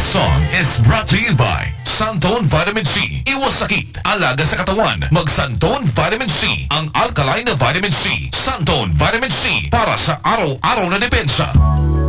song is brought to you by Santone Vitamin C. Iwas sakit, alaga sa katawan. Mag Santone Vitamin C, ang alkaline na vitamin C. Santone Vitamin C, para sa araw-araw na depensa.